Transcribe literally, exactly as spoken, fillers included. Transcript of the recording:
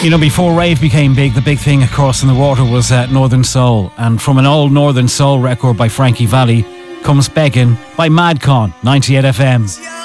You know, before rave became big, the big thing across in the water was uh, Northern Soul. And from an old Northern Soul record by Frankie Valli comes Beggin' by Madcon, ninety-eight F M.